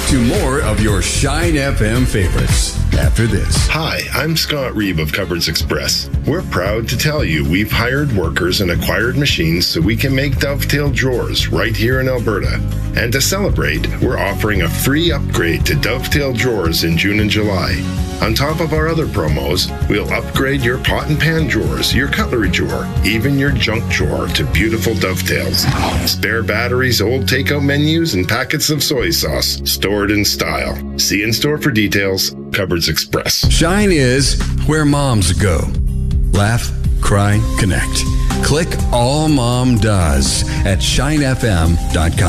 to more of your Shine FM favorites after this. Hi, I'm Scott Reeve of Cupboards Express. We're proud to tell you we've hired workers and acquired machines so we can make dovetail drawers right here in Alberta. And to celebrate, we're offering a free upgrade to dovetail drawers in June and July. On top of our other promos, we'll upgrade your pot and pan drawers, your cutlery drawer, even your junk drawer to beautiful dovetails. Spare batteries, old takeout menus, and packets of soy sauce stored in style. See in store for details. Cupboards Express. Shine is where moms go. Laugh, cry, connect. Click All Mom Does at shinefm.com.